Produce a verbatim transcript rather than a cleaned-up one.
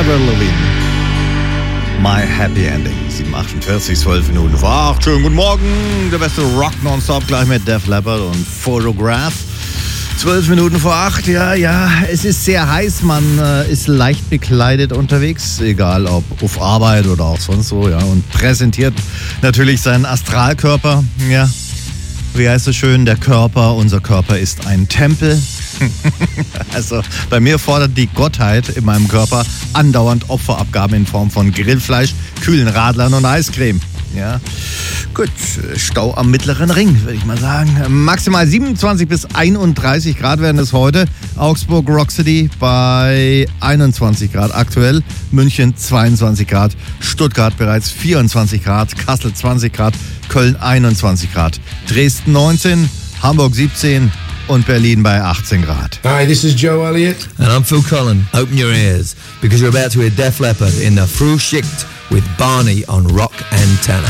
Avril Lavigne. My Happy Ending. sieben achtundvierzig, zwölf Minuten vor acht. Schönen guten Morgen. Der beste Rock nonstop gleich mit Def Leppard und Photograph. zwölf Minuten vor acht. Ja, ja, es ist sehr heiß. Man äh, ist leicht bekleidet unterwegs. Egal ob auf Arbeit oder auch sonst so. Ja, und präsentiert natürlich seinen Astralkörper. Ja, wie heißt es schön? Der Körper, unser Körper ist ein Tempel. Also bei mir fordert die Gottheit in meinem Körper andauernd Opferabgaben in Form von Grillfleisch, kühlen Radlern und Eiscreme. Ja, gut, Stau am Mittleren Ring, würde ich mal sagen. Maximal siebenundzwanzig bis einunddreißig Grad werden es heute. Augsburg Rock City bei einundzwanzig Grad aktuell. München zweiundzwanzig Grad. Stuttgart bereits vierundzwanzig Grad. Kassel zwanzig Grad. Köln einundzwanzig Grad. Dresden neunzehn. Hamburg siebzehn. Und Berlin bei achtzehn Grad. Hi, this is Joe Elliott. And I'm Phil Collen. Open your ears, because you're about to hear Def Leppard in the Frühschicht with Barney on Rock Antenna.